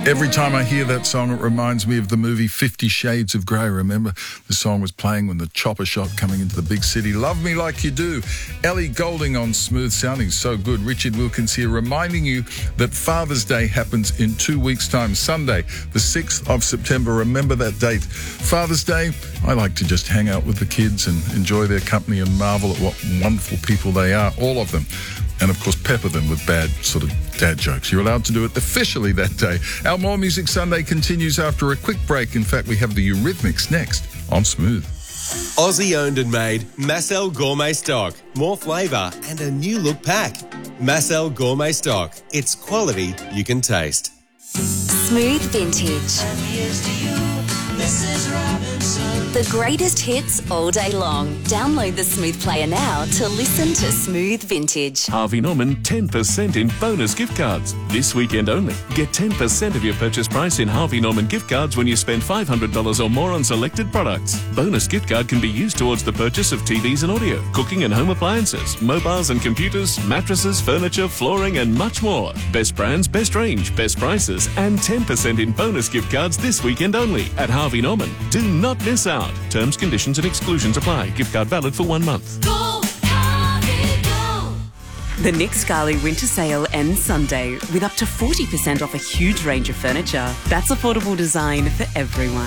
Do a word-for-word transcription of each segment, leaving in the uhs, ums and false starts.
Every time I hear that song, it reminds me of the movie Fifty Shades of Grey. Remember, the song was playing when the chopper shot coming into the big city. Love Me Like You Do. Ellie Goulding on Smooth, sounding so good. Richard Wilkins here reminding you that Father's Day happens in two weeks' time, Sunday, the sixth of September. Remember that date. Father's Day, I like to just hang out with the kids and enjoy their company and marvel at what wonderful people they are, all of them. And, of course, pepper them with bad sort of dad jokes. You're allowed to do it officially that day. Our More Music Sunday continues after a quick break. In fact, we have the Eurythmics next on Smooth. Aussie owned and made Marcel Gourmet Stock. More flavour and a new look pack. Marcel Gourmet Stock. It's quality you can taste. Smooth Vintage. And here's to you, Missus Robinson. The greatest hits all day long. Download the Smooth Player now to listen to Smooth Vintage. Harvey Norman ten percent in bonus gift cards. This weekend only. Get ten percent of your purchase price in Harvey Norman gift cards when you spend five hundred dollars or more on selected products. Bonus gift card can be used towards the purchase of T Vs and audio, cooking and home appliances, mobiles and computers, mattresses, furniture, flooring and much more. Best brands, best range, best prices and ten percent in bonus gift cards this weekend only at Harvey Norman. Do not miss out. Terms, conditions and exclusions apply. Gift card valid for one month. Go, Harvey, go! The Nick Scali Winter Sale ends Sunday with up to forty percent off a huge range of furniture. That's affordable design for everyone.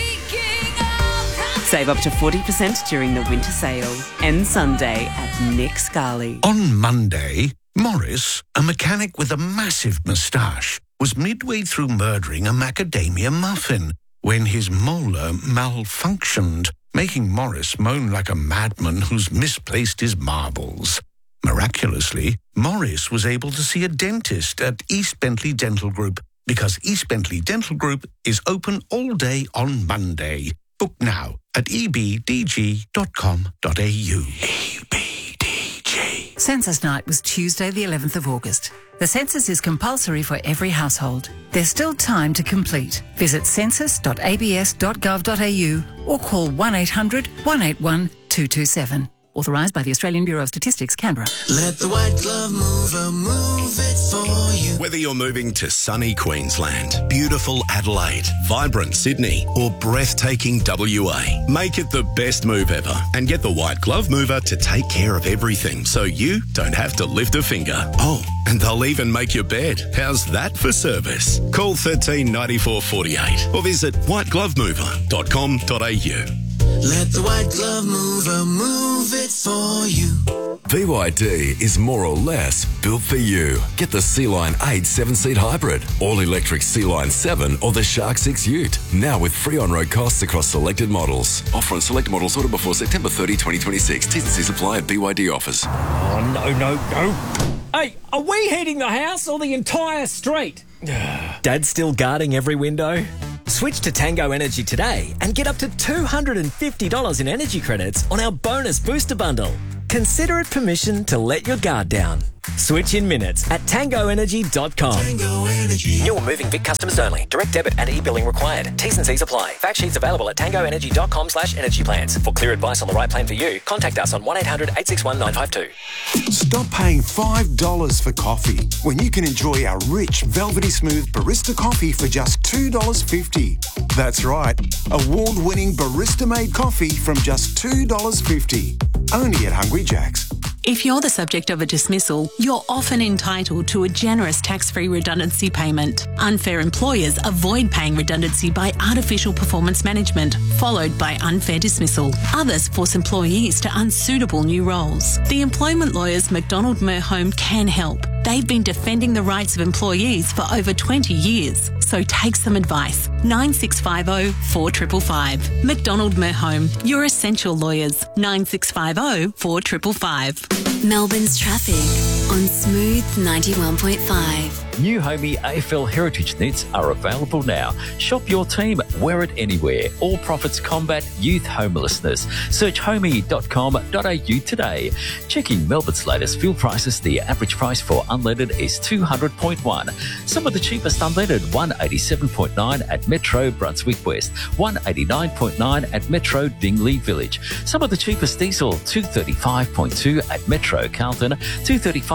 Save up to forty percent during the winter sale. Ends Sunday at Nick Scali. On Monday, Morris, a mechanic with a massive moustache, was midway through murdering a macadamia muffin when his molar malfunctioned, making Morris moan like a madman who's misplaced his marbles. Miraculously, Morris was able to see a dentist at East Bentley Dental Group because East Bentley Dental Group is open all day on Monday. Book now at e b d g dot com dot a u. E B D G. Census night was Tuesday the eleventh of August. The census is compulsory for every household. There's still time to complete. Visit census dot a b s dot gov dot a u or call one eight hundred, one eight one, two two seven. Authorised by the Australian Bureau of Statistics, Canberra. Let the white glove mover move it for you. Whether you're moving to sunny Queensland, beautiful Adelaide, vibrant Sydney or breathtaking W A, make it the best move ever and get the white glove mover to take care of everything so you don't have to lift a finger. Oh, and they'll even make your bed. How's that for service? Call thirteen ninety-four forty-eight or visit white glove mover dot com dot a u. Let the white glove mover move it for you. B Y D is more or less built for you. Get the Sea-Line eight seven-seat hybrid, all-electric Sea-Line seven or the Shark six Ute. Now with free on-road costs across selected models. Offer on select models ordered before September thirtieth, twenty twenty-six. T's and C's apply at B Y D offers. Oh, no, no, no. Hey, are we heating the house or the entire street? Dad's still guarding every window? Switch to Tango Energy today and get up to two hundred fifty dollars in energy credits on our bonus booster bundle. Consider it permission to let your guard down. Switch in minutes at tango energy dot com. Tango Energy. New or moving Vic customers only. Direct debit and e-billing required. T's and C's apply. Fact sheets available at tango energy dot com slash energy plans. For clear advice on the right plan for you, contact us on one eight hundred, eight six one, nine five two. Stop paying five dollars for coffee when you can enjoy our rich, velvety smooth barista coffee for just two dollars fifty. That's right, award-winning barista-made coffee from just two dollars fifty. Only at Hungry Jack's. If you're the subject of a dismissal, you're often entitled to a generous tax-free redundancy payment. Unfair employers avoid paying redundancy by artificial performance management, followed by unfair dismissal. Others force employees to unsuitable new roles. The employment lawyers McDonald Merhome can help. They've been defending the rights of employees for over twenty years. So take some advice. nine six five zero, four five five five. McDonald Merhome, your essential lawyers. nine six five zero, four five five five. Melbourne's traffic on Smooth ninety-one point five. New Homey A F L Heritage Knits are available now. Shop your team, wear it anywhere. All profits combat youth homelessness. Search homey dot com dot a u today. Checking Melbourne's latest fuel prices, the average price for unleaded is two hundred point one. Some of the cheapest unleaded, one eighty-seven point nine at Metro Brunswick West, one eighty-nine point nine at Metro Dingley Village. Some of the cheapest diesel, two thirty-five point two at Metro Carlton, two thirty-five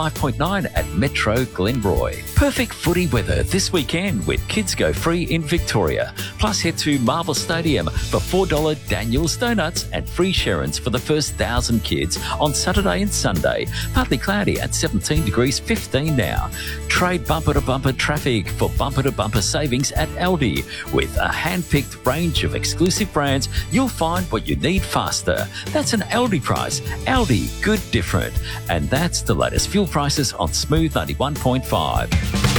ninety-five point nine at Metro Glenroy. Perfect footy weather this weekend with Kids Go Free in Victoria. Plus head to Marvel Stadium for four dollars Daniel's Donuts and free Sharons for the first thousand kids on Saturday and Sunday. Partly cloudy at seventeen degrees fifteen now. Trade bumper to bumper traffic for bumper to bumper savings at Aldi. With a hand-picked range of exclusive brands, you'll find what you need faster. That's an Aldi price. Aldi, good different. And that's the latest fuel prices on Smooth ninety-one point five.